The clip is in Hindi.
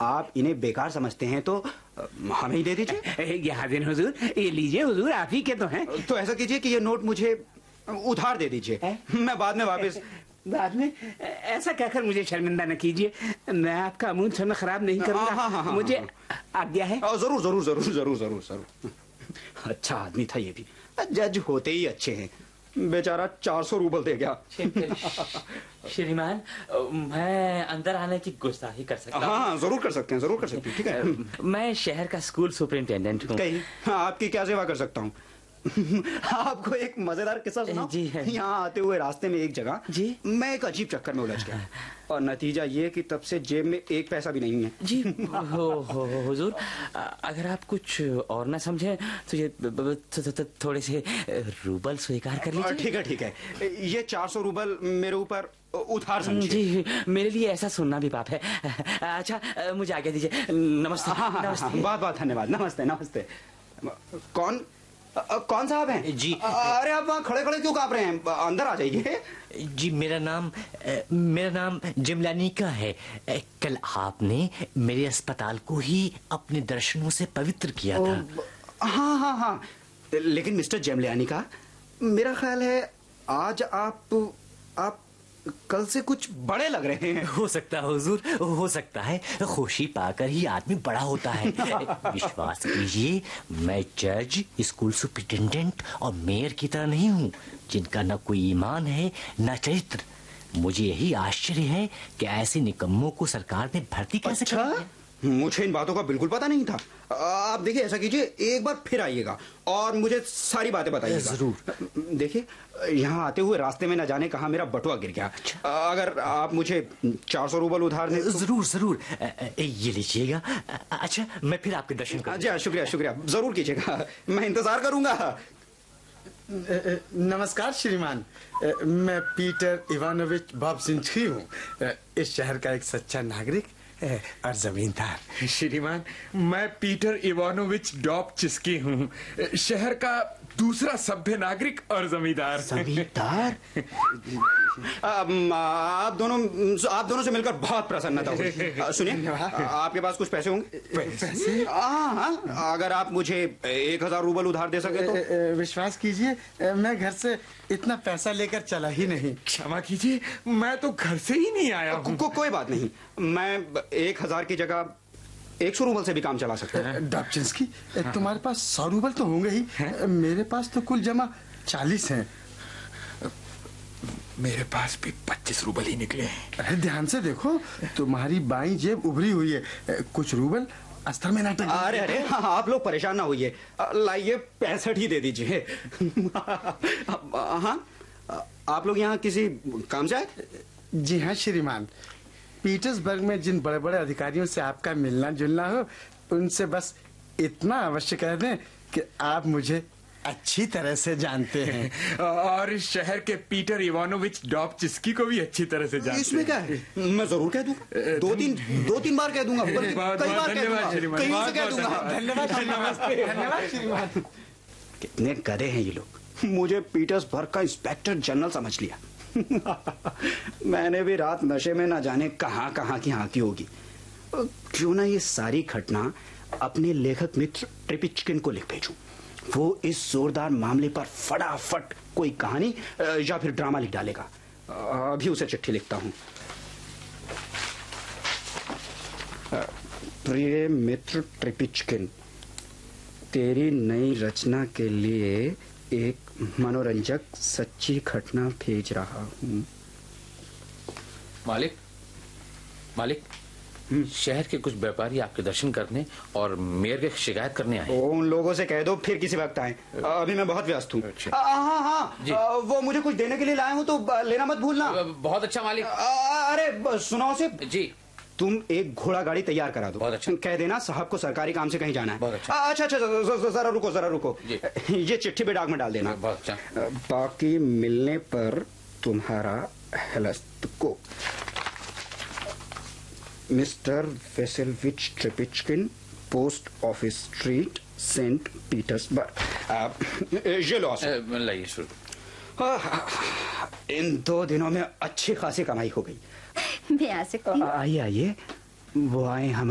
आप इन्हें बेकार समझते हैं तो हमें ही दे दीजिए। ये हाजिर हुजूर, ये लीजिए हुजूर, आप ही के तो हैं। तो ऐसा कीजिए कि ये नोट मुझे उधार दे दीजिए, मैं बाद में वापस। बाद में? ऐसा कहकर मुझे शर्मिंदा न कीजिए, मैं आपका अमूल समय खराब नहीं करूंगा। मुझे आज्ञा है। जरूर जरूर जरूर जरूर जरूर जरूर। अच्छा आदमी था ये भी, जज होते ही अच्छे हैं। बेचारा 400 रूबल दे गया। श्रीमान, मैं अंदर आने की गुस्ताखी कर सकता हूँ? हाँ जरूर कर सकते हैं, जरूर कर सकते हैं। ठीक है। मैं शहर का स्कूल सुपरिंटेंडेंट हूँ। आपकी क्या सेवा कर सकता हूँ? आपको एक मजेदार किस्सा सुनाऊं? जी है। यहाँ आते हुए रास्ते में एक जगह जी मैं एक अजीब चक्कर में उलझ गया और नतीजा ये कि तब से जेब में एक पैसा भी नहीं है। जी हुजूर, अगर आप कुछ और ना समझे तो ये थोड़े से रूबल स्वीकार कर लीजिए। ठीक है ठीक है, ये 400 रूबल मेरे ऊपर उधार समझिए। जी, मेरे लिए ऐसा सुनना भी पाप है। अच्छा, मुझे आज्ञा दीजिए। नमस्ते। नमस्ते। बहुत बहुत धन्यवाद। नमस्ते नमस्ते। कौन साहब हैं? जी। अरे आप वहाँ खड़े खड़े क्यों कांप रहे हैं? अंदर आ जाइए। जी, मेरा नाम जिमलानिका है। कल आपने मेरे अस्पताल को ही अपने दर्शनों से पवित्र किया था। हाँ हाँ हाँ, लेकिन मिस्टर जेमलियानिका, मेरा ख्याल है आज आप कल से कुछ बड़े लग रहे हैं। हो सकता है हुजूर, हो सकता है। खुशी पाकर ही आदमी बड़ा होता है। विश्वास कीजिए, मैं जज, स्कूल सुपरिटेंडेंट और मेयर की तरह नहीं हूँ जिनका न कोई ईमान है न चरित्र। मुझे यही आश्चर्य है कि ऐसे निकम्मों को सरकार में भर्ती कैसे करती है। मुझे इन बातों का बिल्कुल पता नहीं था। आप देखिए, ऐसा कीजिए, एक बार फिर आइएगा और मुझे सारी बातें बताइएगा। जरूर। देखिए, यहाँ आते हुए रास्ते में न जाने कहाँ मेरा बटुआ गिर गया। अगर आप मुझे 400 रूबल उधार दें तो... जरूर जरूर, ये लीजिएगा। अच्छा, मैं फिर आपके दर्शन करूंगा। जी शुक्रिया शुक्रिया, जरूर कीजिएगा, मैं इंतजार करूंगा। नमस्कार श्रीमान, मैं पीटर इवानोविच बॉब्जिंस्की हूँ, इस शहर का एक सच्चा नागरिक और जमींदार। श्रीमान, मैं पीटर इवानोविच डॉबचिस्की हूँ, शहर का दूसरा सभ्य नागरिक और जमींदार। जमींदार? आप दोनों से मिलकर बहुत प्रसन्नता हुई। सुनिए, आपके पास कुछ पैसे होंगे? पैसे? हाँ, अगर आप मुझे 1000 रूबल उधार दे सके तो। विश्वास कीजिए, मैं घर से इतना पैसा लेकर चला ही नहीं। क्षमा कीजिए, मैं तो घर से ही नहीं आया हूँ। कोई बात नहीं, मैं 1000 की जगह 100 रूबल से भी काम चला सकता है। डॉबचिंस्की, तुम्हारे पास 100 रूबल तो होंगे ही। मेरे पास तो कुल जमा 40 हैं। मेरे पास भी 25 रूबल ही निकले हैं। अरे ध्यान से देखो, तुम्हारी बाईं जेब उभरी हुई है, कुछ रूबल अस्तर में नाटक। अरे अरे हाँ, आप लोग परेशान ना होइए, लाइए 65 ही दे दीजिए। हाँ, आप लोग यहाँ किसी काम से आए? जी हाँ श्रीमान, पीटर्सबर्ग में जिन बड़े बड़े अधिकारियों से आपका मिलना जुलना हो, उनसे बस इतना अवश्य कह दें कि आप मुझे अच्छी तरह से जानते हैं और इस शहर के पीटर इवानोविच डॉबचिस्की को भी अच्छी तरह से जानते हैं। इसमें क्या है, मैं जरूर कह दूंगा। दो तीन बार कह दूंगा, कई बार कह दूंगा, कहीं से कह दूंगा। धन्यवाद श्रीमान। कितने गधे हैं ये लोग, मुझे पीटर्सबर्ग का इंस्पेक्टर जनरल समझ लिया। मैंने भी रात नशे में ना जाने कहां की हाँकी होगी। क्यों ना ये सारी घटना अपने लेखक मित्र ट्रेपिचकिन को लिख भेजूं। वो इस जोरदार मामले पर फटाफट कोई कहानी या फिर ड्रामा लिख डालेगा। अभी उसे चिट्ठी लिखता हूं। प्रिय मित्र ट्रेपिचकिन, तेरी नई रचना के लिए एक मनोरंजक सच्ची घटना भेज रहा हूँ। मालिक, शहर के कुछ व्यापारी आपके दर्शन करने और मेयर के शिकायत करने आए। उन लोगों से कह दो फिर किसी वक्त आए, अभी मैं बहुत व्यस्त हूँ। हाँ, वो मुझे कुछ देने के लिए लाए हूँ तो लेना मत भूलना। बहुत अच्छा मालिक। अरे सुनाओ से जी, तुम एक घोड़ा गाड़ी तैयार करा दो। बहुत अच्छा। कह देना साहब को सरकारी काम से कहीं जाना है। बहुत अच्छा। अच्छा, जरा रुको। ये चिट्ठी पे डाक में डाल देना। बहुत अच्छा। बाकी मिलने पर तुम्हारा हेलस्तको। Mister वेसेलविच ट्रेपिचकिन, post office street, Saint Petersburg. ये लो। लाइए शुरू। इन 2 दिनों में अच्छी खासी कमाई हो गई। मैं आ सकती हूँ? आइए, वो आए हम